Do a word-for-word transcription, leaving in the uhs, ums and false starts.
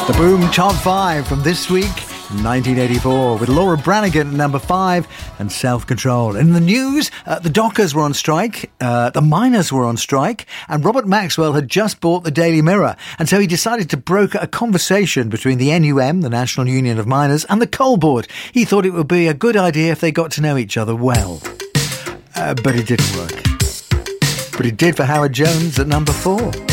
The Boom Top five from this week, nineteen eighty-four, with Laura Branigan at number five and Self-Control. In the news, uh, the dockers were on strike, uh, the miners were on strike, and Robert Maxwell had just bought the Daily Mirror. And so he decided to broker a conversation between the N U M, the National Union of Miners, and the Coal Board. He thought it would be a good idea if they got to know each other well. Uh, but it didn't work. But it did for Howard Jones at number four.